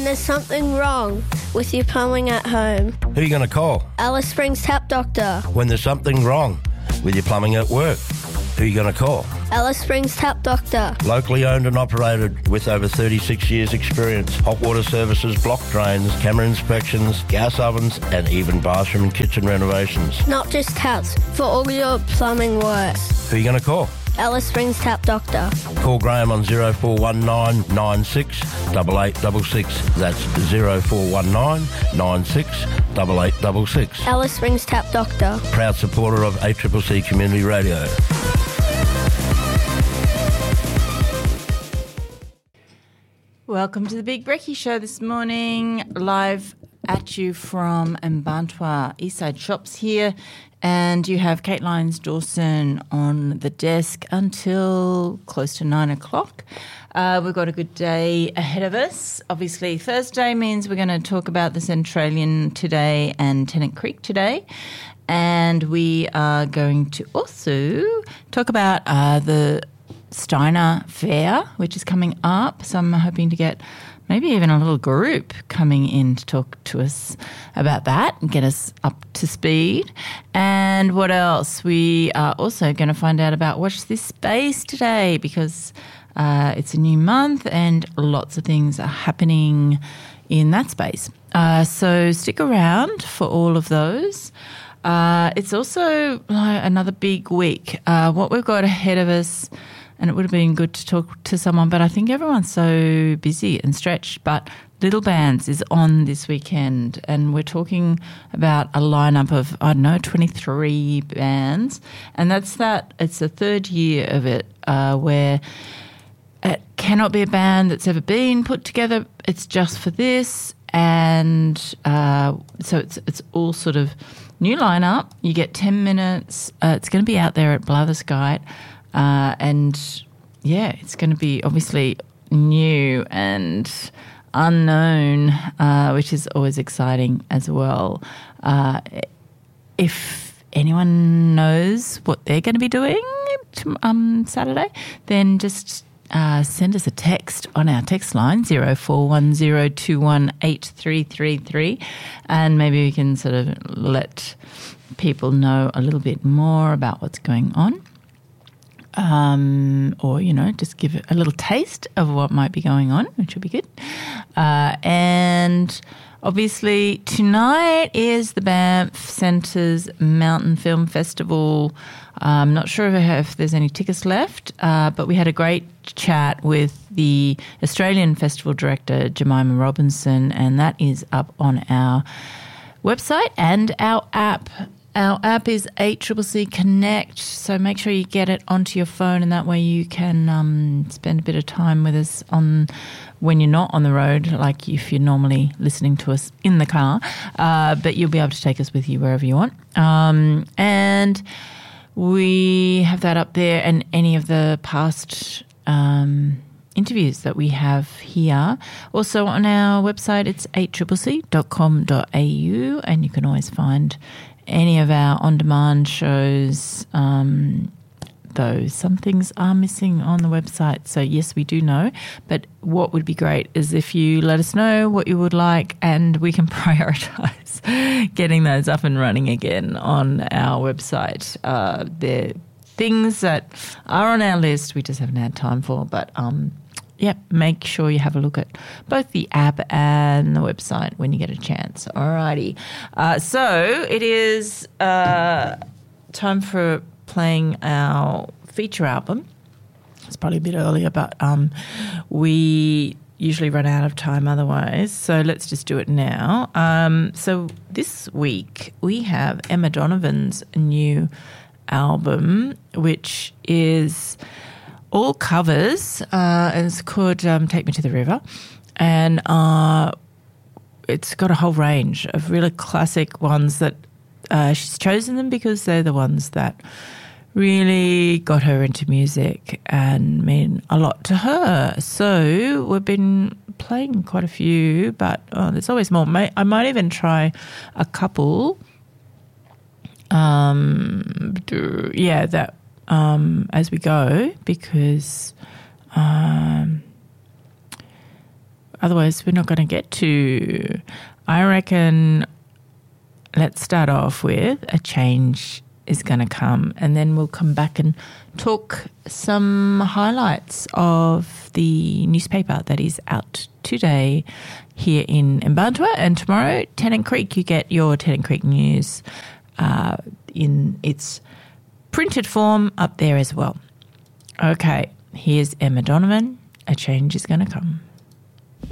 When there's something wrong with your plumbing at home. Who are you going to call? Alice Springs Tap Doctor. When there's something wrong with your plumbing at work. Who are you going to call? Alice Springs Tap Doctor. Locally owned and operated with over 36 years experience. Hot water services, block drains, camera inspections, gas ovens and even bathroom and kitchen renovations. Not just taps, for all your plumbing works. Who are you going to call? Alice Springs Tap Doctor. Call Graham on 0419 96 8866. That's 0419 96 8866. Alice Springs Tap Doctor. Proud supporter of ACCC Community Radio. Welcome to the Big Brekkie Show this morning, live at you from Mbantua. Eastside Shops here, and you have Kate Lyons-Dawson on the desk until close to 9 o'clock. We've got a good day ahead of us. Obviously, Thursday means we're going to talk about the Centralian today and Tennant Creek today. And we are going to also talk about the Steiner Fair, which is coming up. So I'm hoping to get maybe even a little group coming in to talk to us about that and get us up to speed. And what else? We are also going to find out about Watch This Space today because it's a new month and lots of things are happening in that space. So stick around for all of those. It's also another big week. What we've got ahead of us, and it would have been good to talk to someone, but I think everyone's so busy and stretched. But Little Bands is on this weekend, and we're talking about a lineup of, 23 bands. And it's the third year of it, where it cannot be a band that's ever been put together. It's just for this. And so it's all sort of new lineup. You get 10 minutes. It's going to be out there at Blatherskite. And yeah, it's going to be obviously new and unknown, which is always exciting as well. If anyone knows what they're going to be doing Saturday, then just send us a text on our text line 0410218333, and maybe we can sort of let people know a little bit more about what's going on. Or, just give it a little taste of what might be going on, which would be good. And obviously tonight is the Banff Centre's Mountain Film Festival. I'm not sure if there's any tickets left, but we had a great chat with the Australian Festival Director, Jemima Robinson, and that is up on our website and our app. Our app is ACCC Connect, so make sure you get it onto your phone, and that way you can spend a bit of time with us when you're not on the road, like if you're normally listening to us in the car, but you'll be able to take us with you wherever you want. And we have that up there, and any of the past interviews that we have here. Also on our website, it's accc.com.au, and you can always find any of our on-demand shows, though some things are missing on the website. So, yes, we do know. But what would be great is if you let us know what you would like, and we can prioritise getting those up and running again on our website. They're things that are on our list we just haven't had time for. But, make sure you have a look at both the app and the website when you get a chance. Alrighty. So it is time for playing our feature album. It's probably a bit earlier, but we usually run out of time otherwise. So let's just do it now. So this week we have Emma Donovan's new album, which is all covers, and it's called Take Me to the River, and it's got a whole range of really classic ones that she's chosen them because they're the ones that really got her into music and mean a lot to her. So we've been playing quite a few, but there's always more. I might even try a couple. As we go, because Otherwise, we're not going to get to. I reckon let's start off with a change is going to come, and then we'll come back and talk some highlights of the newspaper that is out today here in Mparntwe, and tomorrow, Tennant Creek. You get your Tennant Creek news in its printed form up there as well. Okay, here's Emma Donovan. A change is going to come.